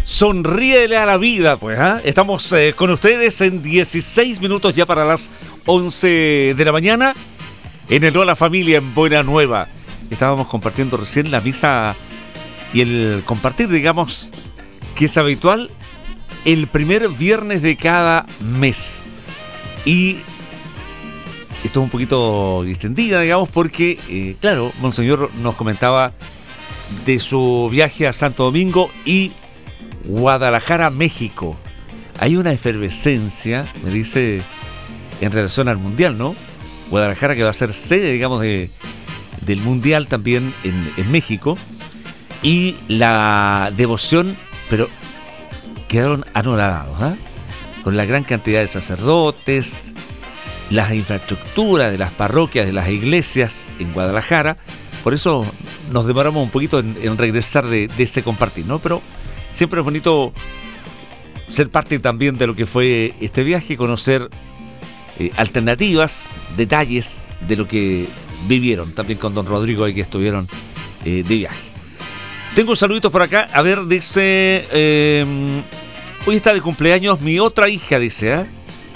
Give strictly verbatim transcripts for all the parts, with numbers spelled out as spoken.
Sonríele a la vida, pues, ¿ah? ¿eh? Estamos eh, con ustedes en dieciséis minutos ya para las once de la mañana en el Hola Familia en Buena Nueva. Estábamos compartiendo recién la misa y el compartir, digamos, que es habitual el primer viernes de cada mes. Y esto es un poquito distendida, digamos, porque, eh, claro, Monseñor nos comentaba de su viaje a Santo Domingo y Guadalajara, México. Hay una efervescencia, me dice, en relación al Mundial, ¿no? Guadalajara, que va a ser sede, digamos, de, del Mundial también en, en México. Y la devoción, pero quedaron anonadados, ¿eh? Con la gran cantidad de sacerdotes, las infraestructuras de las parroquias, de las iglesias en Guadalajara. Por eso nos demoramos un poquito en, en regresar de, de ese compartir, ¿no? Pero siempre es bonito ser parte también de lo que fue este viaje, conocer eh, alternativas, detalles de lo que vivieron también con don Rodrigo, ahí que estuvieron eh, de viaje. Tengo saluditos por acá. A ver, dice, eh, hoy está de cumpleaños mi otra hija, dice, ¿eh?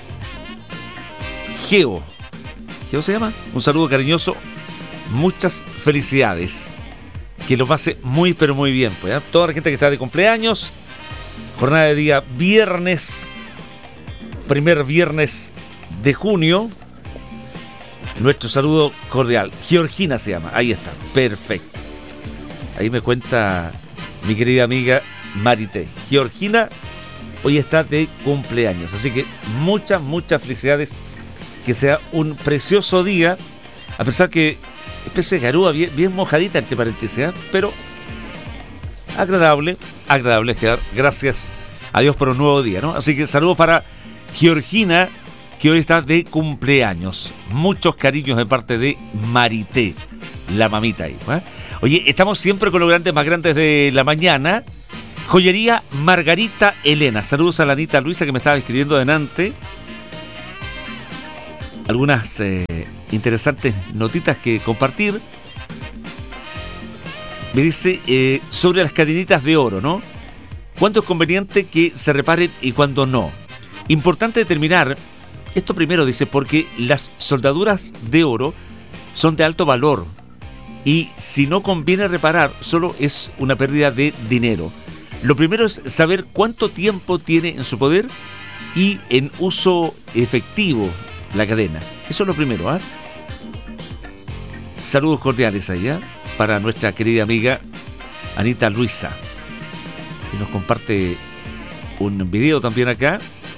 Geo. ¿Geo se llama? Un saludo cariñoso. Muchas felicidades. Que lo pase muy, pero muy bien. Pues, ¿eh? Toda la gente que está de cumpleaños. Jornada de día viernes. Primer viernes de junio. Nuestro saludo cordial. Georgina se llama. Ahí está. Perfecto. Ahí me cuenta mi querida amiga Marité. Georgina hoy está de cumpleaños. Así que muchas, muchas felicidades. Que sea un precioso día. A pesar que especie de garúa bien, bien mojadita, entre paréntesis, ¿eh? Pero agradable, agradable quedar. Gracias a Dios por un nuevo día, ¿no? Así que saludos para Georgina, que hoy está de cumpleaños. Muchos cariños de parte de Marité, la mamita ahí, ¿eh? Oye, estamos siempre con los grandes más grandes de la mañana. Joyería Margarita Elena. Saludos a la Anita Luisa, que me estaba escribiendo adelante. Algunas eh, interesantes notitas que compartir. Me dice eh, sobre las cadenitas de oro, ¿no? ¿Cuándo es conveniente que se reparen y cuándo no? Importante determinar, esto primero dice, porque las soldaduras de oro son de alto valor y si no conviene reparar, solo es una pérdida de dinero. Lo primero es saber cuánto tiempo tiene en su poder y en uso efectivo la cadena. Eso es lo primero, ¿eh? Saludos cordiales allá para nuestra querida amiga Anita Luisa, que nos comparte un video también acá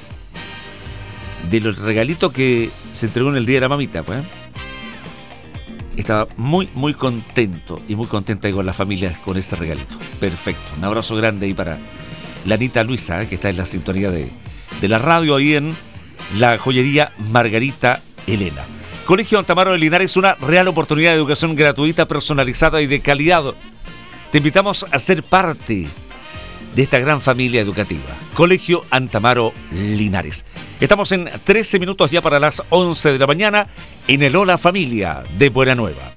del regalito que se entregó en el Día de la Mamita, pues. Estaba muy, muy contento y muy contenta con la familia con este regalito. Perfecto. Un abrazo grande ahí para la Anita Luisa, ¿eh? Que está en la sintonía de, de la radio ahí en la joyería Margarita Elena. Colegio Santa María de Linares, una real oportunidad de educación gratuita, personalizada y de calidad. Te invitamos a ser parte de esta gran familia educativa. Colegio Santa María Linares. Estamos en trece minutos ya para las once de la mañana en el Hola Familia de Buena Nueva.